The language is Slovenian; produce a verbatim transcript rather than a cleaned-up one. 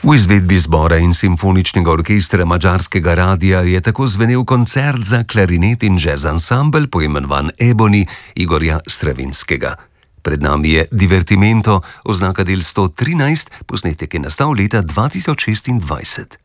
V izvedbi zbora in simfoničnega orkestra Madžarskega radia je tako zvenel koncert za klarinet in jazz ansambel, poimenovan Eboni, Igorja Stravinskega. Pred nami je Divertimento, oznaka del sto trinajst, posnetek je nastal leta dva tisoč šestindvajset.